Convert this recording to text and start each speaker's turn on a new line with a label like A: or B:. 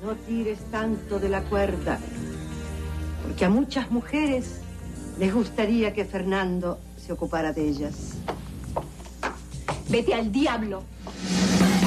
A: No tires tanto de la cuerda, porque a muchas mujeres les gustaría que Fernando se ocupara de ellas.
B: Vete al diablo.